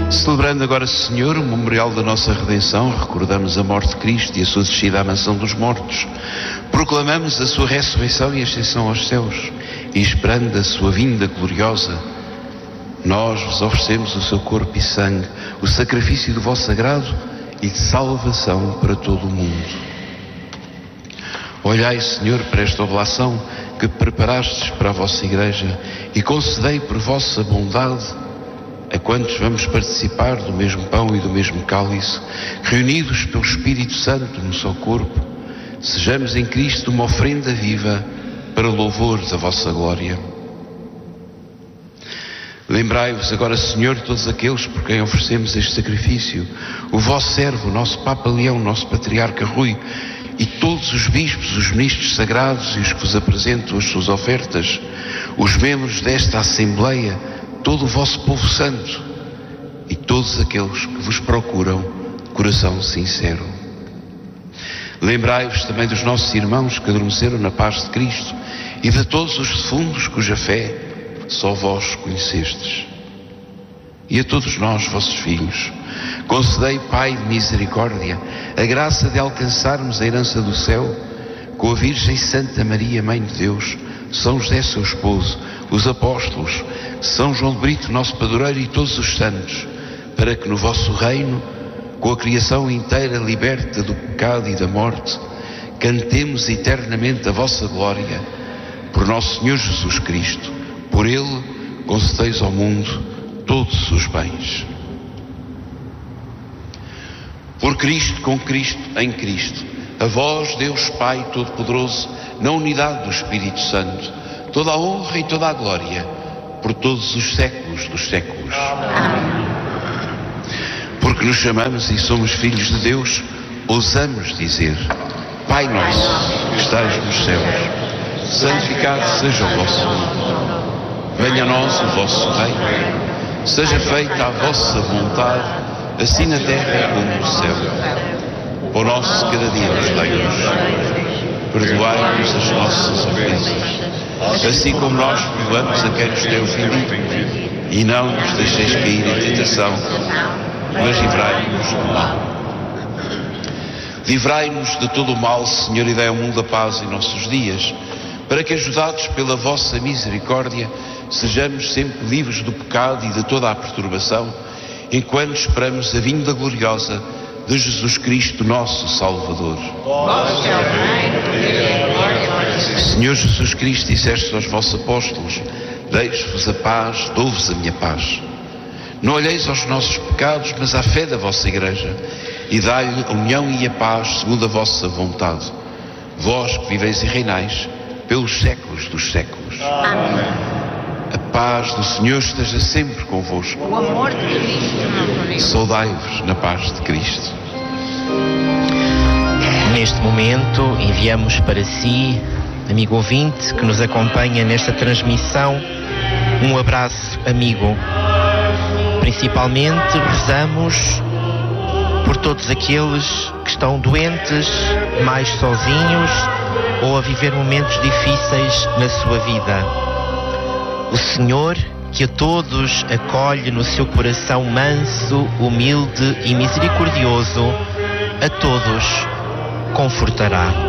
Celebrando agora, Senhor, o memorial da nossa redenção, recordamos a morte de Cristo e a sua descida à mansão dos mortos. Proclamamos a sua ressurreição e ascensão aos céus, e esperando a sua vinda gloriosa, nós vos oferecemos o seu corpo e sangue, o sacrifício do vosso sagrado e de salvação para todo o mundo. Olhai, Senhor, para esta oblação que preparastes para a vossa Igreja e concedei por vossa bondade a quantos vamos participar do mesmo pão e do mesmo cálice, reunidos pelo Espírito Santo no seu corpo, sejamos em Cristo uma oferenda viva para o louvor da vossa glória. Lembrai-vos agora, Senhor, de todos aqueles por quem oferecemos este sacrifício, o vosso servo, o nosso Papa Leão, o nosso Patriarca Rui, e todos os bispos, os ministros sagrados e os que vos apresentam as suas ofertas, os membros desta Assembleia, todo o vosso povo santo e todos aqueles que vos procuram de coração sincero. Lembrai-vos também dos nossos irmãos que adormeceram na paz de Cristo e de todos os defuntos cuja fé só vós conhecestes. E a todos nós, vossos filhos, concedei, Pai de misericórdia, a graça de alcançarmos a herança do céu com a Virgem Santa Maria, Mãe de Deus, São José, seu esposo, os apóstolos, São João de Brito, nosso padroeiro, e todos os santos, para que no vosso reino, com a criação inteira liberta do pecado e da morte, cantemos eternamente a vossa glória, por nosso Senhor Jesus Cristo. Por Ele concedeis ao mundo todos os bens. Por Cristo, com Cristo, em Cristo, a vós, Deus Pai Todo-Poderoso, na unidade do Espírito Santo, toda a honra e toda a glória, por todos os séculos dos séculos. Amém. Porque nos chamamos e somos filhos de Deus, ousamos dizer: Pai nosso, que estais nos céus, santificado seja o vosso nome. Venha a nós o vosso reino. Seja feita a vossa vontade, assim na terra como no céu. O pão nosso cada dia nos dai-nos. Perdoai-nos as nossas ofensas, assim como nós perdoamos a quem nos tem ofendido. E não nos deixeis cair em tentação, mas livrai-nos do mal. Livrai-nos de todo o mal, Senhor, e dai ao mundo a paz em nossos dias, para que, ajudados pela vossa misericórdia, sejamos sempre livres do pecado e de toda a perturbação, enquanto esperamos a vinda gloriosa de Jesus Cristo, nosso Salvador. Senhor Jesus Cristo, disseste aos vossos apóstolos: deixo-vos a paz, dou-vos a minha paz. Não olheis aos nossos pecados, mas à fé da vossa Igreja, e dai-lhe a união e a paz segundo a vossa vontade. Vós que viveis e reinais pelos séculos dos séculos. Amém. A paz do Senhor esteja sempre convosco. O amor de Cristo. Saudai-vos na paz de Cristo. Neste momento enviamos para si, amigo ouvinte que nos acompanha nesta transmissão, um abraço amigo. Principalmente rezamos por todos aqueles que estão doentes, mais sozinhos ou a viver momentos difíceis na sua vida. O Senhor, que a todos acolhe no seu coração manso, humilde e misericordioso, a todos confortará.